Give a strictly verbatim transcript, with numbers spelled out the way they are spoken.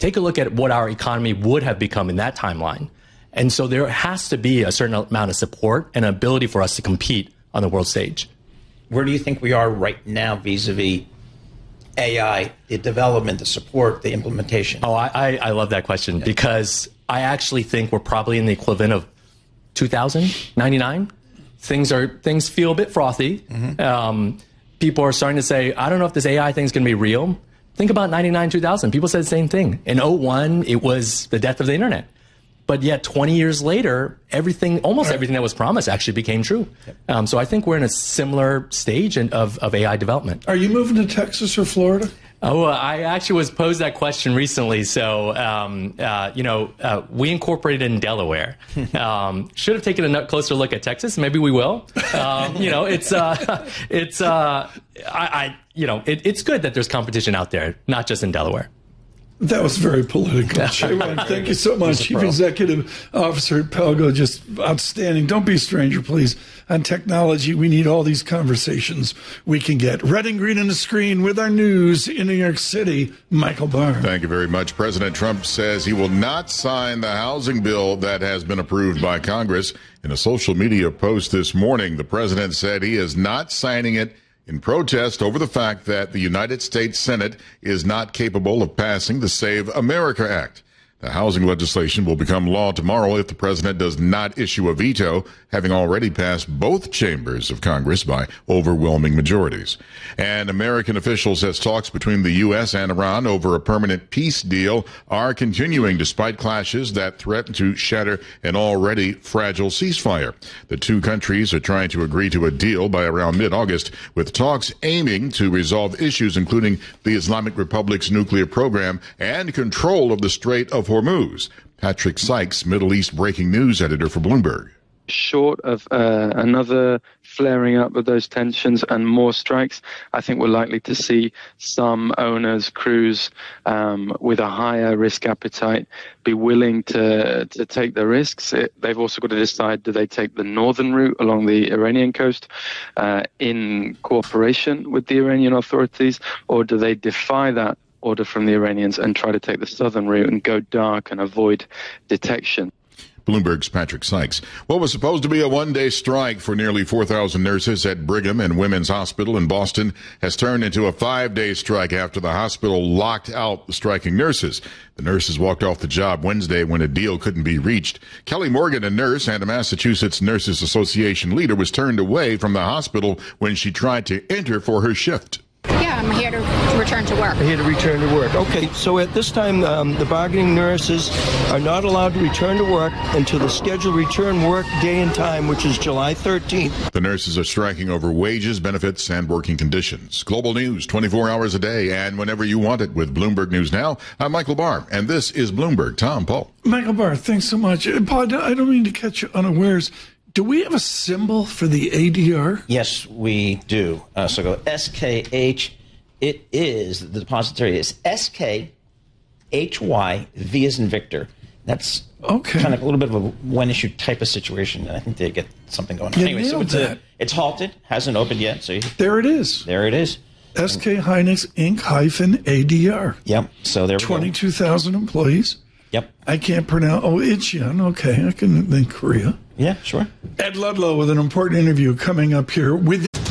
take a look at what our economy would have become in that timeline. And so there has to be a certain amount of support and ability for us to compete on the world stage. Where do you think we are right now vis-a-vis A I, the development, the support, the implementation? Oh, I, I, I love that question yeah. because I actually think we're probably in the equivalent of two thousand, ninety-nine. Things are things feel a bit frothy. Mm-hmm. Um, people are starting to say, I don't know if this A I thing is going to be real. Think about ninety-nine, two thousand. People said the same thing. In oh one, it was the death of the internet. But yet twenty years later, everything, almost right. everything that was promised actually became true. Yep. Um, so I think we're in a similar stage in, of, of A I development. Are you moving to Texas or Florida? Oh, uh, I actually was posed that question recently. So, um, uh, you know, uh, we incorporated in Delaware. Um, should have taken a closer look at Texas. Maybe we will. Um, you know, it's, uh, it's, uh, I, I, you know, it, it's good that there's competition out there, not just in Delaware. That was very political. Shaiwan, thank you so much. Chief Executive Officer at Pelgo, just outstanding. Don't be a stranger, please. On technology, we need all these conversations we can get. Red and green on the screen with our news in New York City, Michael Barr. Thank you very much. President Trump says he will not sign the housing bill that has been approved by Congress. In a social media post this morning, the president said he is not signing it in protest over the fact that the United States Senate is not capable of passing the Save America Act. The housing legislation will become law tomorrow if the president does not issue a veto, having already passed both chambers of Congress by overwhelming majorities. And American officials says talks between the U S and Iran over a permanent peace deal are continuing despite clashes that threaten to shatter an already fragile ceasefire. The two countries are trying to agree to a deal by around mid-August, with talks aiming to resolve issues including the Islamic Republic's nuclear program and control of the Strait of Hormuz. Patrick Sykes, Middle East breaking news editor for Bloomberg. Short of uh, another flaring up of those tensions and more strikes, I think we're likely to see some owners, crews um, with a higher risk appetite be willing to to take the risks. It, they've also got to decide, do they take the northern route along the Iranian coast uh, in cooperation with the Iranian authorities, or do they defy that order from the Iranians and try to take the southern route and go dark and avoid detection? Bloomberg's Patrick Sykes. What was supposed to be a one-day strike for nearly four thousand nurses at Brigham and Women's Hospital in Boston has turned into a five-day strike after the hospital locked out the striking nurses. The nurses walked off the job Wednesday when a deal couldn't be reached. Kelly Morgan, a nurse and a Massachusetts Nurses Association leader, was turned away from the hospital when she tried to enter for her shift. Yeah, I'm here to return to work. Here to return to work. Okay, so at this time, um, the bargaining nurses are not allowed to return to work until the scheduled return work day and time, which is July thirteenth. The nurses are striking over wages, benefits, and working conditions. Global news, twenty-four hours a day and whenever you want it with Bloomberg News Now. I'm Michael Barr, and this is Bloomberg. Tom, Paul. Michael Barr, thanks so much. Paul, I don't mean to catch you unawares. Do we have a symbol for the A D R? Yes, we do. Uh, so go S K H. It is, the depository is S K H Y, V as in Victor. That's okay. Kind of a little bit of a one-issue type of situation, and I think they get something going on. You anyway, so it's, a, it's halted, hasn't opened yet. So you, there it is. There it is. S K Hynix Incorporated hyphen A D R. Yep. So there we go. twenty-two thousand employees. Yep. I can't pronounce. Oh, Icheon. Okay, I can think Korea. Yeah, sure. Ed Ludlow with an important interview coming up here with.